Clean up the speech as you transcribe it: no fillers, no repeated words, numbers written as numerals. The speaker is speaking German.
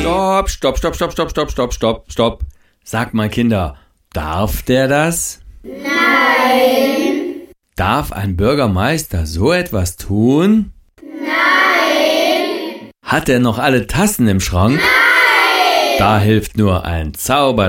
Stopp. Sagt mal, Kinder, darf der das? Nein. Darf ein Bürgermeister so etwas tun? Nein. Hat er noch alle Tassen im Schrank? Nein. Da hilft nur ein Zauber.